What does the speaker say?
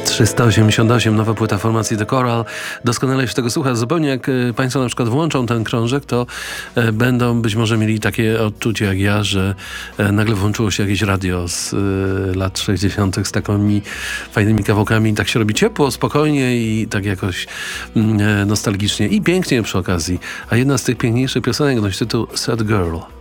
388, nowa płyta formacji The Coral. Doskonale się tego słucha. Zupełnie jak Państwo na przykład włączą ten krążek, to będą być może mieli takie odczucie jak ja, że nagle włączyło się jakieś radio z lat 60. z takimi fajnymi kawałkami. Tak się robi ciepło, spokojnie i tak jakoś nostalgicznie i pięknie przy okazji. A jedna z tych piękniejszych piosenek nosi tytuł Sad Girl.